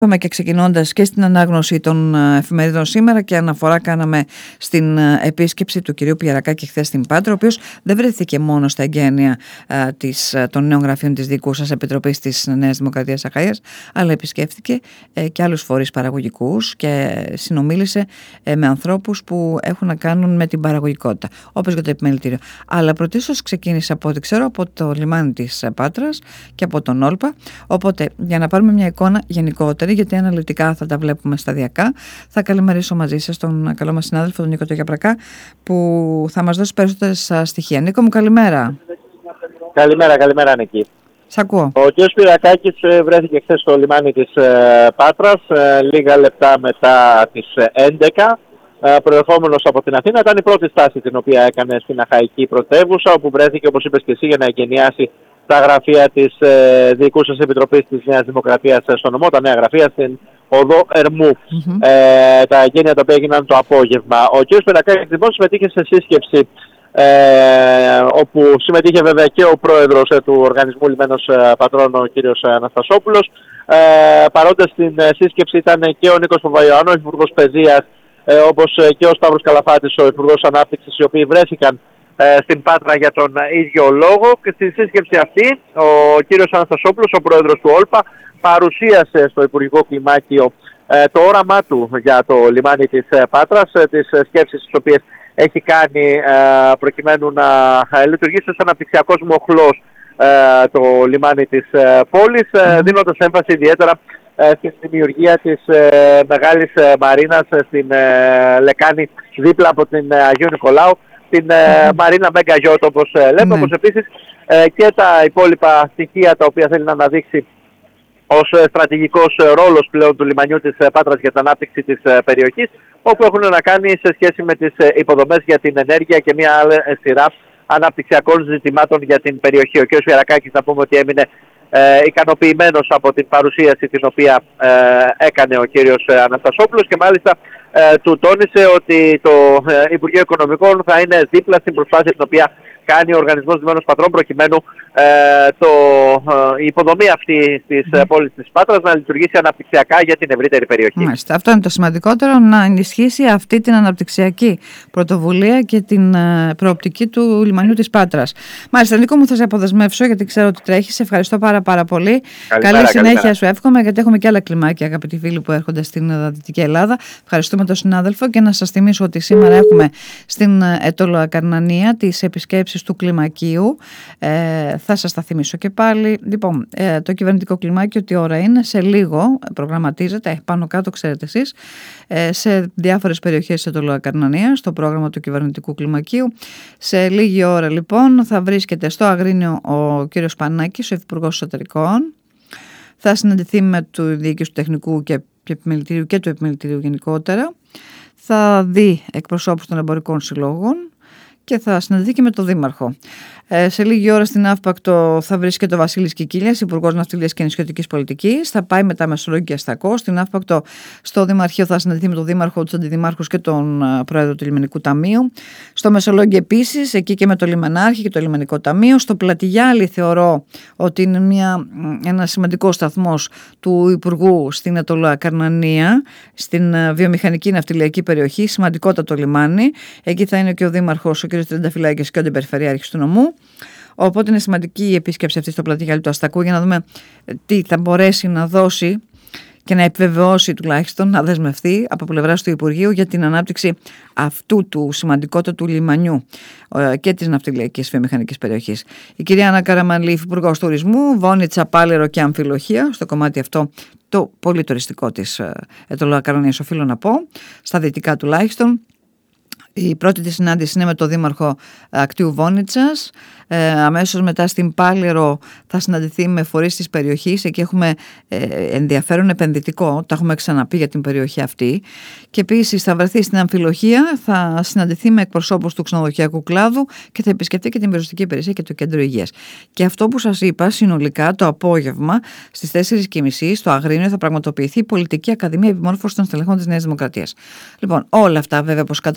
Είπαμε και ξεκινώντας και στην ανάγνωση των εφημερίδων σήμερα και αναφορά κάναμε στην επίσκεψη του κυρίου Πιερακάκη χθες στην Πάτρα, ο οποίος δεν βρέθηκε μόνο στα εγγένεια των νέων γραφείων της δικού σας Επιτροπής της Νέας Δημοκρατίας Αχαΐας, αλλά επισκέφθηκε και άλλους φορείς παραγωγικούς και συνομίλησε με ανθρώπους που έχουν να κάνουν με την παραγωγικότητα, όπως για το επιμελητήριο. Αλλά πρωτίστως ξεκίνησε από ό,τι ξέρω από το λιμάνι της Πάτρας και από τον Όλπα, οπότε για να πάρουμε μια εικόνα γενικότερη, γιατί αναλυτικά θα τα βλέπουμε σταδιακά, θα καλημερίσω μαζί σας τον καλό μας συνάδελφο, τον Νίκο Τογιαπρακά, που θα μας δώσει περισσότερες στοιχεία. Νίκο μου, καλημέρα. Καλημέρα Νίκη. Σ' ακούω. Ο κ. Πιερακάκης βρέθηκε χθες στο λιμάνι της Πάτρας, λίγα λεπτά μετά τις 11, προερχόμενος από την Αθήνα. Ήταν η πρώτη στάση την οποία έκανε στην Αχαϊκή πρωτεύουσα, όπου βρέθηκε, όπως είπες και εσύ, για να εγκαινιάσει τα γραφεία της διοικούσας Επιτροπής της Νέας Δημοκρατίας στο νομό, τα νέα γραφεία στην οδό Ερμού. Τα εγγένεια τα οποία έγιναν το απόγευμα. Ο κ. Πιερακάκης λοιπόν συμμετείχε σε σύσκεψη, όπου συμμετείχε βέβαια και ο πρόεδρος του Οργανισμού Λιμένος Πατρών, ο κ. Αναστασόπουλος. Παρόντες στην σύσκεψη ήταν και ο Νίκος Παπαϊωάννου, υπουργός Παιδείας, όπως και ο Σταύρος Καλαφάτης, ο υπουργός Ανάπτυξης, οι οποίοι βρέθηκαν στην Πάτρα για τον ίδιο λόγο. Και στη σύσκεψη αυτή ο κύριος Αναστασόπουλος, ο πρόεδρος του Όλπα, παρουσίασε στο Υπουργικό Κλιμάκιο το όραμά του για το λιμάνι της Πάτρας, τις σκέψεις τις οποίες έχει κάνει προκειμένου να λειτουργήσει ως αναπτυξιακός μοχλός το λιμάνι της πόλης, δίνοντας έμφαση ιδιαίτερα στην δημιουργία της μεγάλης μαρίνας στην λεκάνη δίπλα από την Αγίου Νικολάου, την Μαρίνα Μέγκα Γιώτ, όπως λέμε, όπως επίσης και τα υπόλοιπα στοιχεία τα οποία θέλει να αναδείξει ως στρατηγικός ρόλος πλέον του λιμανιού της Πάτρας για την ανάπτυξη της περιοχής, όπου έχουν να κάνει σε σχέση με τις υποδομές για την ενέργεια και μια άλλη σειρά αναπτυξιακών ζητημάτων για την περιοχή. Ο κ. Πιερακάκης, να πούμε ότι έμεινε ικανοποιημένος από την παρουσίαση την οποία έκανε ο κύριος Αναστασόπουλος και μάλιστα του τόνισε ότι το Υπουργείο Οικονομικών θα είναι δίπλα στην προσπάθεια την οποία κάνει ο Οργανισμός Λιμένος Πατρών προκειμένου η υποδομή αυτή της πόλης της Πάτρας να λειτουργήσει αναπτυξιακά για την ευρύτερη περιοχή. Μάλιστα. Αυτό είναι το σημαντικότερο, να ενισχύσει αυτή την αναπτυξιακή πρωτοβουλία και την προοπτική του λιμανιού της Πάτρας. Μάλιστα, Νίκο μου, θα σε αποδεσμεύσω γιατί ξέρω ότι τρέχεις. Σε ευχαριστώ πάρα πολύ. Καλή συνέχεια σου εύχομαι, γιατί έχουμε και άλλα κλιμάκια, αγαπητοί φίλοι, που έρχονται στην Δυτική Ελλάδα. Ευχαριστούμε τον συνάδελφο και να σας θυμίσω ότι σήμερα έχουμε στην Αιτωλοακαρνανία τις επισκέψεις του κλιμακίου. Θα σας τα θυμίσω και πάλι. Λοιπόν, το κυβερνητικό κλιμάκιο τι ώρα είναι? Σε λίγο προγραμματίζεται, πάνω κάτω ξέρετε εσείς, σε διάφορες περιοχές της Αιτωλοακαρνανίας, στο πρόγραμμα του κυβερνητικού κλιμακίου. Σε λίγη ώρα λοιπόν θα βρίσκεται στο Αγρίνιο ο κύριος Πανάκης, ο Υφυπουργός Εσωτερικών. Θα συναντηθεί με το διοίκηση του τεχνικού και επιμελητηρίου και του επιμελητηρίου γενικότερα. Θα δει εκπροσώπους των εμπορικών συλλόγων και θα συναντηθεί και με τον Δήμαρχο. Σε λίγη ώρα στην Αύπακτο θα βρίσκεται ο Βασίλης Κικίλιας, Υπουργός Ναυτιλίας και Νησιωτικής Πολιτικής. Θα πάει μετά Μεσολόγγι και Αστακό. Στην Αύπακτο, στο Δημαρχείο, θα συναντηθεί με τον Δήμαρχο, τους Αντιδημάρχους και τον Πρόεδρο του Λιμενικού Ταμείου. Στο Μεσολόγγι επίσης, εκεί και με τον Λιμενάρχη και το Λιμενικό Ταμείο. Στο Πλατιγιάλι θεωρώ ότι είναι ένα σημαντικό σταθμός του Υπουργού στην Αιτωλοακαρνανία, στην βιομηχανική ναυτιλιακή περιοχή, σημαντικότατο λιμάνι. Εκεί θα είναι και ο Δήμαρχος, ο κ. Τριανταφυλάκης και ο Αντιπεριφερειάρχης του νομού. Οπότε είναι σημαντική η επίσκεψη αυτή στο Πλατιγιάλι του Αστακού για να δούμε τι θα μπορέσει να δώσει και να επιβεβαιώσει, τουλάχιστον να δεσμευτεί από πλευράς του Υπουργείου για την ανάπτυξη αυτού του σημαντικότατου λιμανιού και της ναυτιλιακής βιομηχανικής περιοχής. Η κυρία Άννα Καραμανλή, Υπουργός Τουρισμού, Βόνιτσα, Πάλαιρο και Αμφιλοχία, στο κομμάτι αυτό το πολύ τουριστικό της Αιτωλοακαρνανίας, οφείλω να πω, στα δυτικά τουλάχιστον. Η πρώτη της συνάντηση είναι με τον Δήμαρχο Ακτίου Βόνιτσας. Αμέσως μετά στην Πάλαιρο θα συναντηθεί με φορείς της περιοχής. Εκεί έχουμε ενδιαφέρον επενδυτικό, τα έχουμε ξαναπεί για την περιοχή αυτή. Και επίσης θα βρεθεί στην Αμφιλοχία, θα συναντηθεί με εκπροσώπους του ξενοδοχειακού κλάδου και θα επισκεφτεί και την πυροσβεστική υπηρεσία και το κέντρο υγείας. Και αυτό που σας είπα, συνολικά το απόγευμα στις 4:30 στο Αγρίνιο θα πραγματοποιηθεί η Πολιτική Ακαδημία Επιμόρφωσης των Στελεχών της Νέας Δημοκρατίας. Λοιπόν, όλα αυτά βέβαια, όπως καταλαβαίνετε,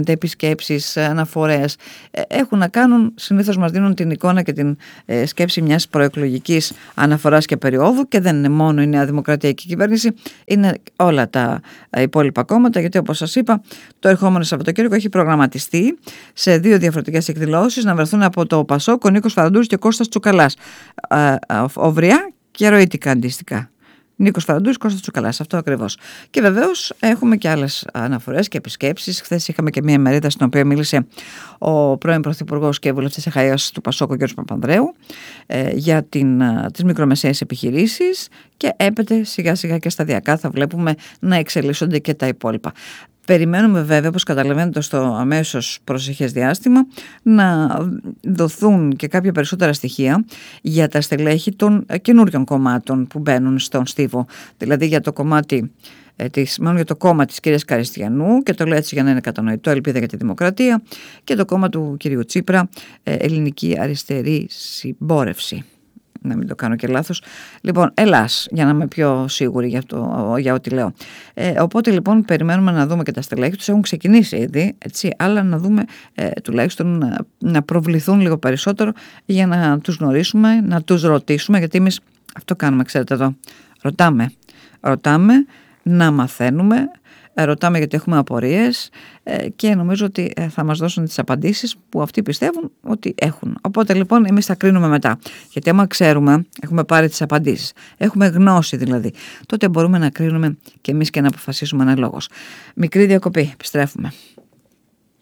κάνετε επισκέψεις, αναφορές, έχουν να κάνουν, συνήθως μας δίνουν την εικόνα και την σκέψη μιας προεκλογικής αναφοράς και περίοδου, και δεν είναι μόνο η Νέα Δημοκρατία και η κυβέρνηση, είναι όλα τα υπόλοιπα κόμματα, γιατί όπως σας είπα, το ερχόμενο Σαββατοκύριακο έχει προγραμματιστεί σε 2 διαφορετικές εκδηλώσεις να βρεθούν από το ΠΑΣΟΚ ο Νίκος Φαραντούρης και ο Κώστας Τσουκαλάς, Οvrιά και Ροήτικα αντίστοιχα. Νίκος Φαραντούρης, Κώστας Τσουκαλάς, αυτό ακριβώς. Και βεβαίως έχουμε και άλλες αναφορές και επισκέψεις. Χθες είχαμε και μια μερίδα στην οποία μίλησε ο πρώην Πρωθυπουργός και βουλευτής Αχαΐας του ΠΑΣΟΚ, ο κ. Παπανδρέου, για τις μικρομεσαίες επιχειρήσεις, και έπεται σιγά σιγά και σταδιακά θα βλέπουμε να εξελίσσονται και τα υπόλοιπα. Περιμένουμε βέβαια, όπως καταλαβαίνετε, στο αμέσως προσεχές διάστημα να δοθούν και κάποια περισσότερα στοιχεία για τα στελέχη των καινούριων κομμάτων που μπαίνουν στον στίβο. Δηλαδή για το κομμάτι για το κόμμα της κυρίας Καριστιανού, και το λέω έτσι για να είναι κατανοητό, Ελπίδα για τη Δημοκρατία, και το κόμμα του κυρίου Τσίπρα, Ελληνική Αριστερή Συμπόρευση. Να μην το κάνω και λάθος. Λοιπόν, Ελλάς, για να είμαι πιο σίγουρη για ό,τι λέω. Οπότε λοιπόν περιμένουμε να δούμε και τα στελέχη τους. Έχουν ξεκινήσει ήδη, έτσι, αλλά να δούμε τουλάχιστον να προβληθούν λίγο περισσότερο για να τους γνωρίσουμε, να τους ρωτήσουμε, γιατί εμείς αυτό κάνουμε, ξέρετε εδώ. Ρωτάμε, να μαθαίνουμε, ρωτάμε γιατί έχουμε απορίες, και νομίζω ότι θα μας δώσουν τις απαντήσεις που αυτοί πιστεύουν ότι έχουν. Οπότε λοιπόν εμείς θα κρίνουμε μετά. Γιατί άμα ξέρουμε, έχουμε πάρει τις απαντήσεις, έχουμε γνώση δηλαδή, τότε μπορούμε να κρίνουμε και εμείς και να αποφασίσουμε αναλόγως. Μικρή διακοπή, επιστρέφουμε.